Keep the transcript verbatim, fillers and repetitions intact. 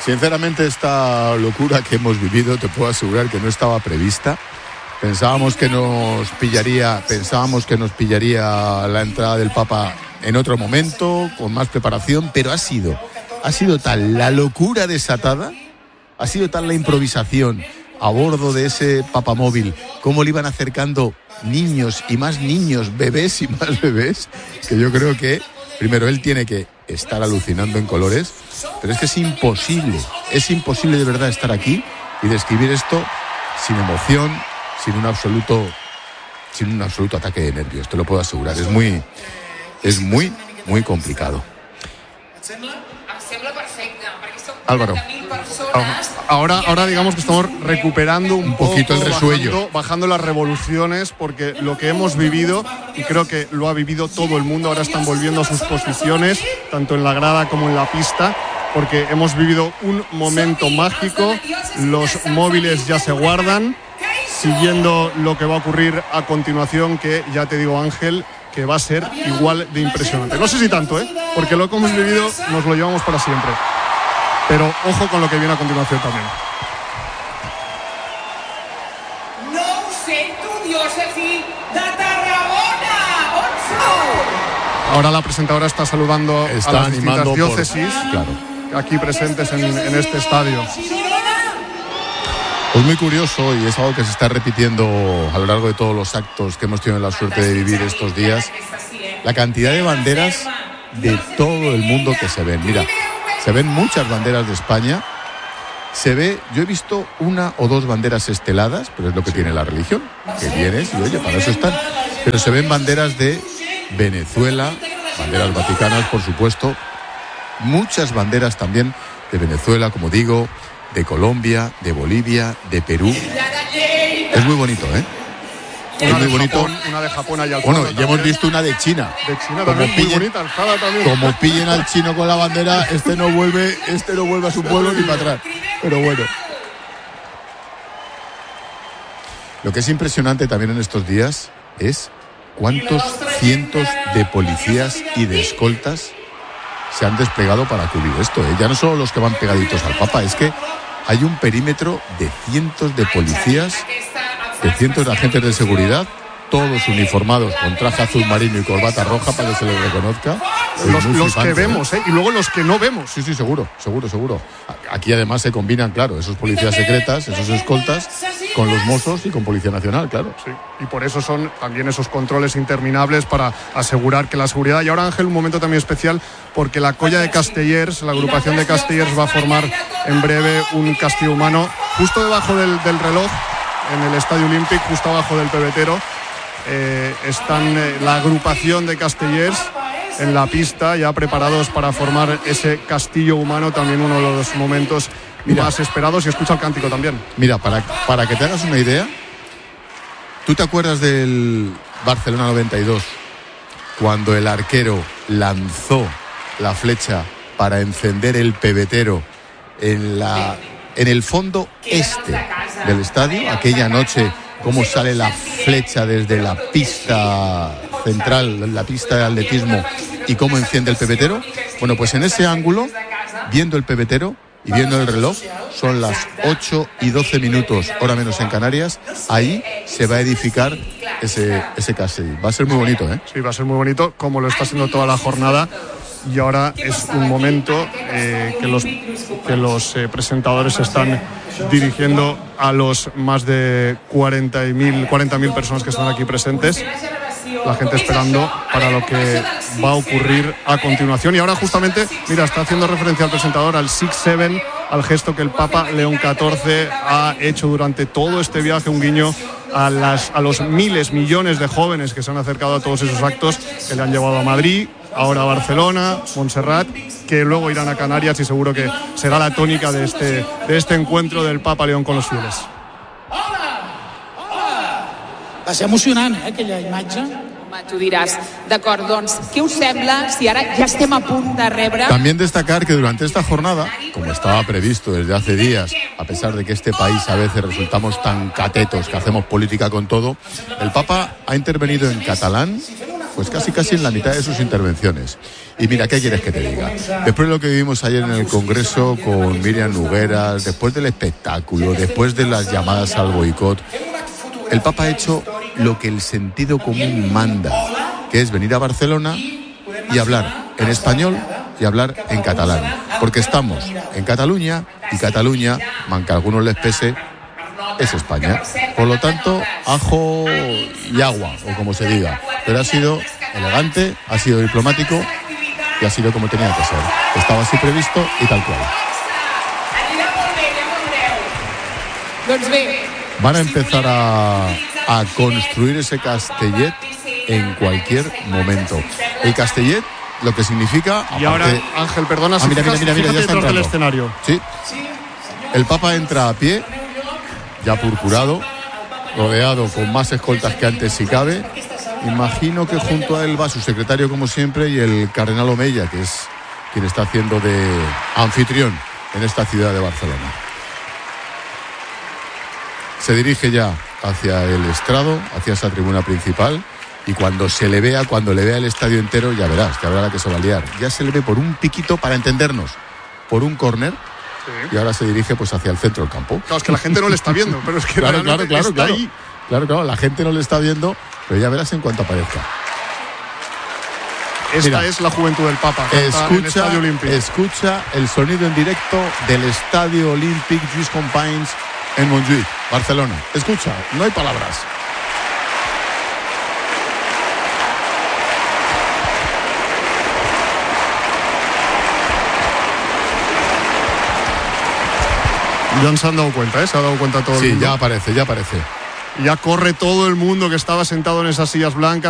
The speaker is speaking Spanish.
Sinceramente, esta locura que hemos vivido, te puedo asegurar que no estaba prevista. Pensábamos que nos pillaría, pensábamos que nos pillaría la entrada del Papa en otro momento, con más preparación, pero ha sido, ha sido tal la locura desatada, ha sido tal la improvisación a bordo de ese papamóvil, cómo le iban acercando niños y más niños, bebés y más bebés, que yo creo que, primero, él tiene que estar alucinando en colores, pero es que es imposible, es imposible de verdad estar aquí y describir esto sin emoción, sin un absoluto, sin un absoluto ataque de nervios, te lo puedo asegurar, es muy, es muy, muy complicado. Álvaro. Ahora, ahora digamos que estamos recuperando un, un poquito poco, el resuello, bajando, bajando las revoluciones, porque lo que hemos vivido, y creo que lo ha vivido todo el mundo, ahora están volviendo a sus posiciones, tanto en la grada como en la pista, porque hemos vivido un momento mágico, los móviles ya se guardan, siguiendo lo que va a ocurrir a continuación, que ya te digo, Ángel, que va a ser igual de impresionante. No sé si tanto, ¿eh? Porque lo que hemos vivido nos lo llevamos para siempre. Pero ojo con lo que viene a continuación también. No sento diòcesi de Tarragona. On sou? Ahora la presentadora está saludando está a las distintas diócesis por, claro. aquí presentes en, en este estadio. Pues muy curioso, y es algo que se está repitiendo a lo largo de todos los actos que hemos tenido la suerte de vivir estos días, la cantidad de banderas de todo el mundo que se ven. Mira, se ven muchas banderas de España, se ve, yo he visto una o dos banderas esteladas, pero es lo que tiene la religión, que vienes y oye, para eso están, pero se ven banderas de Venezuela, banderas vaticanas, por supuesto, muchas banderas también de Venezuela, como digo, de Colombia, de Bolivia, de Perú. Es muy bonito, ¿eh? Una es muy de bonito. Japón, una de Japón allá al Bueno, fondo ya hemos también. visto una de China. De China Como también, pillen, muy bonita, alzada también. como pillen al chino con la bandera, este no vuelve, este no vuelve a su pueblo ni para atrás. Pero bueno. Lo que es impresionante también en estos días es cuántos cientos de policías y de escoltas se han desplegado para cubrir esto, ¿eh? Ya no solo los que van pegaditos al Papa, es que hay un perímetro de cientos de policías, de cientos de agentes de seguridad, todos uniformados con traje azul marino y corbata roja para que se les reconozca. Los, los que vemos, ¿eh? Y luego los que no vemos. Sí, sí, seguro, seguro, seguro. Aquí además se combinan, claro, esos policías secretas, esos escoltas, con los mozos y con Policía Nacional, claro. Sí, y por eso son también esos controles interminables para asegurar que la seguridad... Y ahora, Ángel, un momento también especial, porque la Colla de Castellers, la agrupación de Castellers, va a formar en breve un castillo humano justo debajo del, del reloj, en el Estadio Olímpic, justo abajo del pebetero. Eh, están eh, la agrupación de Castellers en la pista, ya preparados para formar ese castillo humano, también uno de los momentos Mira, más esperados, y escucha el cántico también. Mira, para, para que te hagas una idea, ¿tú te acuerdas del Barcelona noventa y dos? Cuando el arquero lanzó la flecha para encender el pebetero en, la, en el fondo este del estadio, aquella noche, cómo sale la flecha desde la pista central, la pista de atletismo, y cómo enciende el pebetero. Bueno, pues en ese ángulo, viendo el pebetero y viendo el reloj, son las ocho y doce minutos, hora menos en Canarias. Ahí se va a edificar ese, ese castillo. Va a ser muy bonito, ¿eh? Sí, va a ser muy bonito, como lo está haciendo toda la jornada. Y ahora es un momento eh, que los, que los eh, presentadores están dirigiendo a los más de cuarenta mil personas que están aquí presentes. La gente esperando para lo que va a ocurrir a continuación. Y ahora justamente, mira, está haciendo referencia al presentador, al seis siete, al gesto que el Papa León catorce ha hecho durante todo este viaje, un guiño a, las, a los miles, millones de jóvenes que se han acercado a todos esos actos que le han llevado a Madrid, ahora a Barcelona, Montserrat, que luego irán a Canarias, y seguro que será la tónica de este, de este encuentro del Papa León con los fieles. Va ser emocionant, eh, aquella imatge. Tu diràs, d'acord, doncs, què us sembla si ara ja estem a punt de rebre... También destacar que durante esta jornada, como estaba previsto desde hace días, a pesar de que este país a veces resultamos tan catetos que hacemos política con todo, el Papa ha intervenido en catalán, pues casi casi en la mitad de sus intervenciones. Y mira, ¿qué quieres que te diga? Después de lo que vivimos ayer en el Congreso con Miriam Nogueras, después del espectáculo, después de las llamadas al boicot, el Papa ha hecho lo que el sentido común manda, que es venir a Barcelona y hablar en español y hablar en catalán. Porque estamos en Cataluña y Cataluña, aunque a algunos les pese, es España. Por lo tanto, ajo y agua, o como se diga. Pero ha sido elegante, ha sido diplomático y ha sido como tenía que ser. Estaba así previsto y tal cual. Van a empezar a, a construir ese Castellet en cualquier momento. El Castellet, lo que significa... Y aparte, ahora, Ángel, perdona, si ah, mira, mira, mira, mira, ya está entrando. El escenario. Sí. El Papa entra a pie, ya purpurado, rodeado con más escoltas que antes si cabe. Imagino que junto a él va su secretario, como siempre, y el cardenal Omeya, que es quien está haciendo de anfitrión en esta ciudad de Barcelona. Se dirige ya hacia el estrado, hacia esa tribuna principal, y cuando se le vea, cuando le vea el estadio entero, ya verás, ya verá la que se va a liar. Ya se le ve por un piquito, para entendernos, por un córner, sí. Y ahora se dirige pues hacia el centro del campo. Claro, es que la gente no le está viendo, pero es que claro, claro, claro, está claro, ahí. Claro, claro, la gente no le está viendo, pero ya verás en cuanto aparezca. Esta Mira, es la juventud del Papa. Escucha, el Estadio escucha el sonido en directo del Estadio Olímpic Lluís Companys en Montjuïc, Barcelona. Escucha, no hay palabras. Ya se han dado cuenta, ¿eh? Se ha dado cuenta todo sí, el mundo. Sí, ya aparece, ya aparece. Ya corre todo el mundo que estaba sentado en esas sillas blancas.